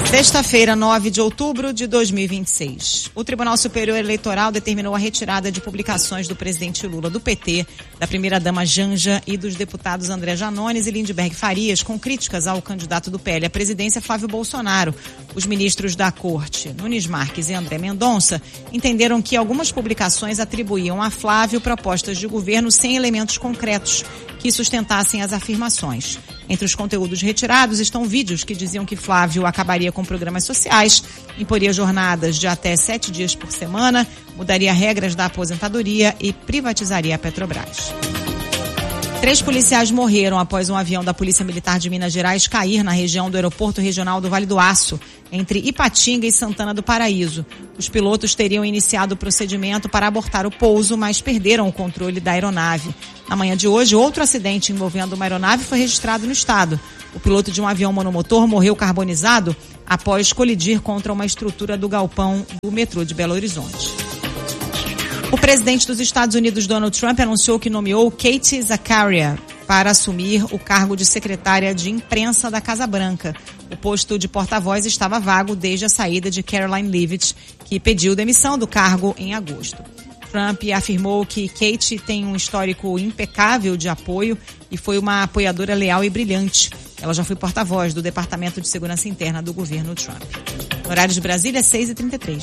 Sexta-feira, 9 de outubro de 2026. O Tribunal Superior Eleitoral determinou a retirada de publicações do presidente Lula do PT, da primeira-dama Janja e dos deputados André Janones e Lindbergh Farias, com críticas ao candidato do PL à presidência, Flávio Bolsonaro. Os ministros da Corte, Nunes Marques e André Mendonça, entenderam que algumas publicações atribuíam a Flávio propostas de governo sem elementos concretos que sustentassem as afirmações. Entre os conteúdos retirados estão vídeos que diziam que Flávio acabaria com programas sociais, imporia jornadas de até 7 dias por semana, mudaria regras da aposentadoria e privatizaria a Petrobras. 3 policiais morreram após um avião da Polícia Militar de Minas Gerais cair na região do Aeroporto Regional do Vale do Aço, entre Ipatinga e Santana do Paraíso. Os pilotos teriam iniciado o procedimento para abortar o pouso, mas perderam o controle da aeronave. Na manhã de hoje, outro acidente envolvendo uma aeronave foi registrado no estado. O piloto de um avião monomotor morreu carbonizado após colidir contra uma estrutura do galpão do metrô de Belo Horizonte. O presidente dos Estados Unidos, Donald Trump, anunciou que nomeou Katie Zakaria para assumir o cargo de secretária de imprensa da Casa Branca. O posto de porta-voz estava vago desde a saída de Caroline Leavitt, que pediu demissão do cargo em agosto. Trump afirmou que Katie tem um histórico impecável de apoio e foi uma apoiadora leal e brilhante. Ela já foi porta-voz do Departamento de Segurança Interna do governo Trump. No horário de Brasília, 6h33.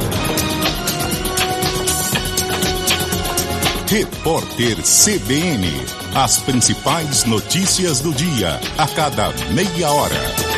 Repórter CBN. As principais notícias do dia, a cada meia hora.